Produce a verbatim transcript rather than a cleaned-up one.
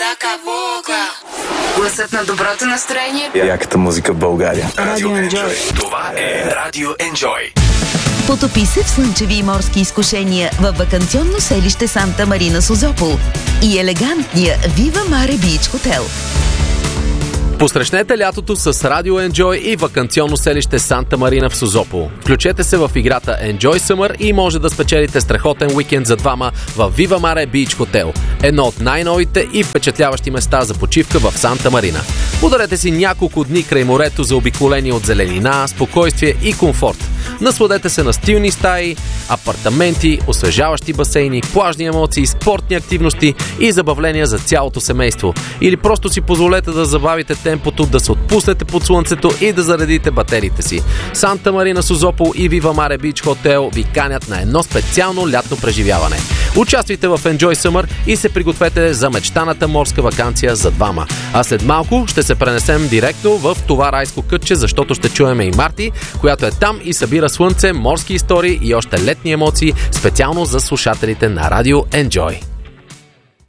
Вака-вука. Гласът на доброто настроение. Яката музика в България. Радио Енджой. Това е Радио Енджой. Потопи се в слънчеви и морски изкушения във ваканционно селище Санта Марина Созопол и елегантния Viva Mare Beach Hotel. Посрещнете лятото с Радио Enjoy и ваканционно селище Санта Марина в Созопол. Включете се в играта Enjoy Summer и може да спечелите страхотен уикенд за двама в Viva Mare Beach Hotel. Едно от най-новите и впечатляващи места за почивка в Санта Марина. Подарете си няколко дни край морето, заобиколени от зеленина, спокойствие и комфорт. Насладете се на стилни стаи, апартаменти, освежаващи басейни, плажни емоции, спортни активности и забавления за цялото семейство. Или просто си позволете да забавите темпото, да се отпуснете под слънцето и да заредите батериите си. Санта Марина Созопол и Viva Mare Beach Hotel ви канят на едно специално лятно преживяване. Участвайте в Enjoy Summer и се пригответе за мечтаната морска ваканция за двама. А след малко ще се пренесем директно в това райско кътче, защото ще чуем и Марти, която е там и събира слънце, морски истории и още летни емоции специално за слушателите на Радио Enjoy.